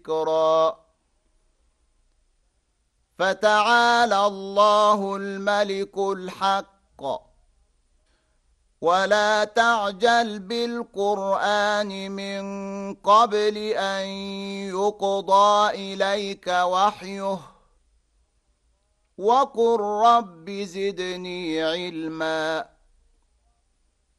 ذكرا. فتعالى الله الملك الحق. ولا تعجل بالقرآن من قبل أن يقضى إليك وحيه وقل رب زدني علما.